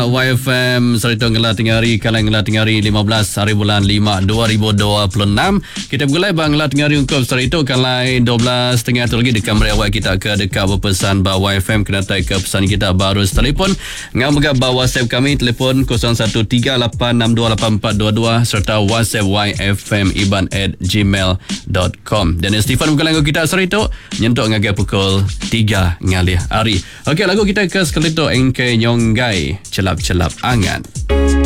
YFM Sarito Ngelah Tingari Kalang Ngelah Tingari 15 hari bulan 5 2026. Kita bergulai bang Ngelah Tingari Ungkup Sarito Kalai 12 tengah tu lagi dekat merawat kita ke dekat berpesan ba YFM kena tai ke pesan kita baru telefon ngam megap ba WhatsApp kami telefon 0113862842 serta WhatsApp YFM iban@gmail.com. Dan Stephen bukan lagu kita Sarito nyentuk ngagai pukul 3 ngalih hari. Okey, lagu kita ke sekali tu Engke Nyonggai Celap-celap angan.